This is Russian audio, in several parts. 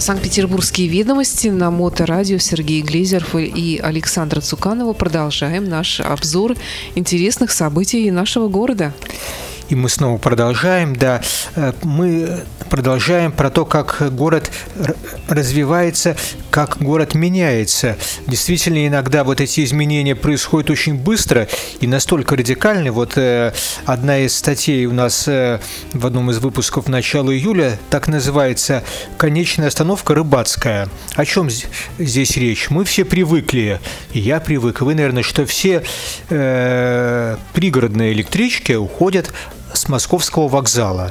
Санкт-Петербургские ведомости на Моторадио. Сергей Глизеров и Александра Цуканова. Продолжаем наш обзор интересных событий нашего города. И мы снова продолжаем, мы продолжаем про то, как город развивается, как город меняется. Действительно, иногда вот эти изменения происходят очень быстро и настолько радикальны. Вот одна из статей у нас в одном из выпусков начала июля так называется «Конечная остановка Рыбацкая». О чем здесь речь? Мы все привыкли, и я привык, и вы, наверное, что все пригородные электрички уходят с Московского вокзала.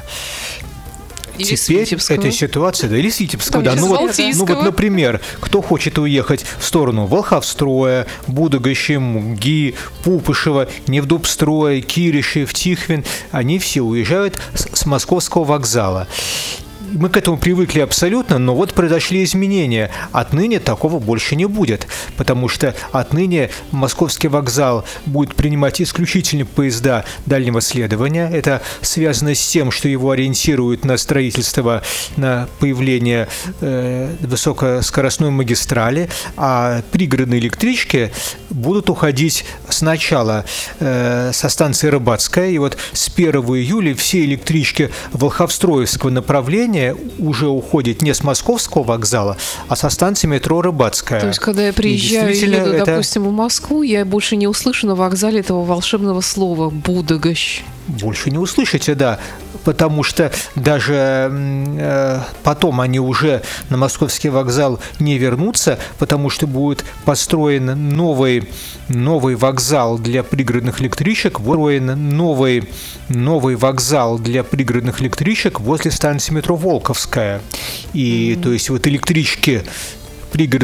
Или теперь эта ситуация, или с Витебского, вот, например, кто хочет уехать в сторону Волховстроя, Будогощи, Муги, Пупышева, Невдобстроя, Киришев, Тихвин, они все уезжают с Московского вокзала. Мы к этому привыкли абсолютно, но вот произошли изменения. Отныне такого больше не будет, потому что отныне Московский вокзал будет принимать исключительно поезда дальнего следования. Это связано с тем, что его ориентируют на строительство, на появление высокоскоростной магистрали, а пригородные электрички будут уходить сначала со станции Рыбацкая, и вот с 1 июля все электрички Волховстроевского направления уже уходит не с Московского вокзала, а со станции метро Рыбацкая. То есть, когда я приезжаю и еду, допустим, в Москву, я больше не услышу на вокзале этого волшебного слова «Будогощ». Больше не услышите, да, потому что даже потом они уже на Московский вокзал не вернутся, потому что будет построен новый вокзал для пригородных электричек, новый вокзал для пригородных электричек возле станции метро Волковская. И то есть вот электрички пригородные